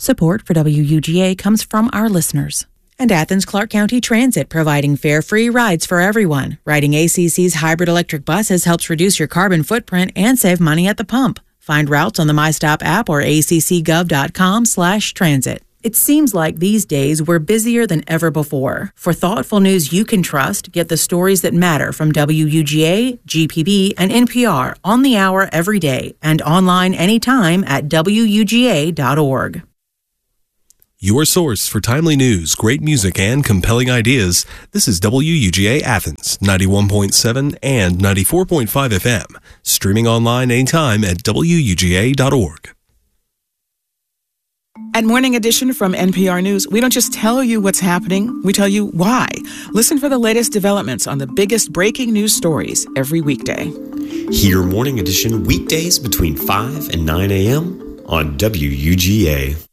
Support for WUGA comes from our listeners. And Athens-Clarke County Transit, providing fare-free rides for everyone. Riding ACC's hybrid electric buses helps reduce your carbon footprint and save money at the pump. Find routes on the MyStop app or accgov.com/transit. It seems like these days we're busier than ever before. For thoughtful news you can trust, get the stories that matter from WUGA, GPB, and NPR on the hour every day and online anytime at WUGA.org. Your source for timely news, great music, and compelling ideas. This is WUGA Athens, 91.7 and 94.5 FM. Streaming online anytime at WUGA.org. At Morning Edition from NPR News, we don't just tell you what's happening, we tell you why. Listen for the latest developments on the biggest breaking news stories every weekday. Hear Morning Edition weekdays between 5 and 9 a.m. on WUGA.